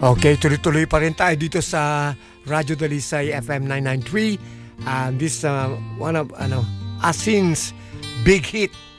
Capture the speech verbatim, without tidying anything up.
Okay, tuloy-tuloy pa rin tayo dito sa Radyo Dalisay F M nine ninety-three. And this uh, one of ano, Asin's big hit